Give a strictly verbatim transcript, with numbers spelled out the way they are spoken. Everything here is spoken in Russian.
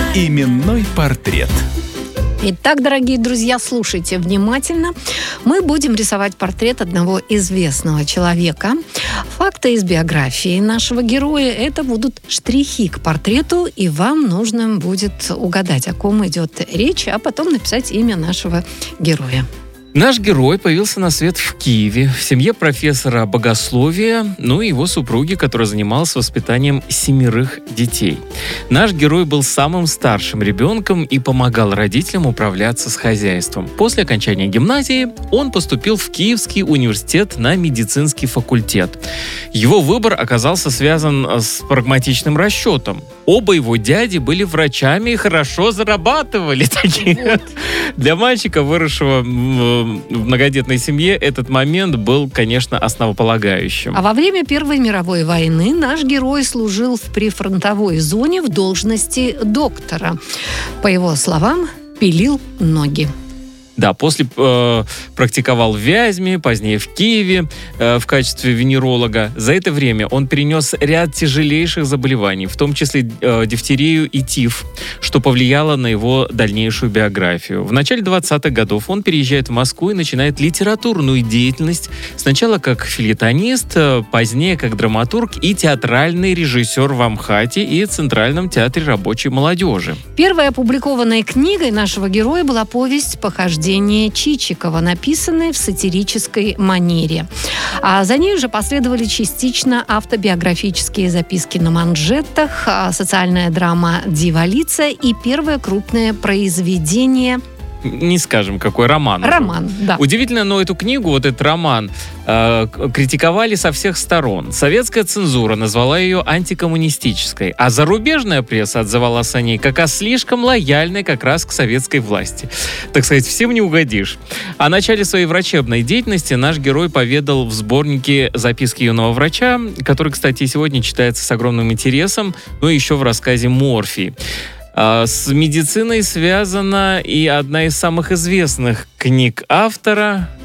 Именной портрет. Итак, дорогие друзья, слушайте внимательно. Мы будем рисовать портрет одного известного человека. Факты из биографии нашего героя – это будут штрихи к портрету, и вам нужно будет угадать, о ком идет речь, а потом написать имя нашего героя. Наш герой появился на свет в Киеве, в семье профессора богословия, ну и его супруги, которая занималась воспитанием семерых детей. Наш герой был самым старшим ребенком и помогал родителям управляться с хозяйством. После окончания гимназии он поступил в Киевский университет на медицинский факультет. Его выбор оказался связан с прагматичным расчетом. Оба его дяди были врачами и хорошо зарабатывали. Вот. Для мальчика, выросшего в многодетной семье, этот момент был, конечно, основополагающим. А во время Первой мировой войны наш герой служил в прифронтовой зоне в должности доктора. По его словам, пилил ноги. Да, после э, практиковал в Вязьме, позднее в Киеве э, в качестве венеролога. За это время он перенес ряд тяжелейших заболеваний, в том числе э, дифтерию и тиф, что повлияло на его дальнейшую биографию. В начале двадцатых годов он переезжает в Москву и начинает литературную деятельность. Сначала как фельетонист, позднее как драматург и театральный режиссер в Амхате и Центральном театре рабочей молодежи. Первой опубликованной книгой нашего героя была повесть «Похождение Чичикова», написанная в сатирической манере. А за ней уже последовали частично автобиографические записки на манжетах, социальная драма «Дьяволица» и первое крупное произведение. Не скажем, какой роман. Роман, да. Удивительно, но эту книгу, вот этот роман, э, критиковали со всех сторон. Советская цензура назвала ее антикоммунистической, а зарубежная пресса отзывалась о ней как о слишком лояльной как раз к советской власти. Так сказать, всем не угодишь. О начале своей врачебной деятельности наш герой поведал в сборнике «Записки юного врача», который, кстати, сегодня читается с огромным интересом, ну и еще в рассказе «Морфий». С медициной связана и одна из самых известных книг автора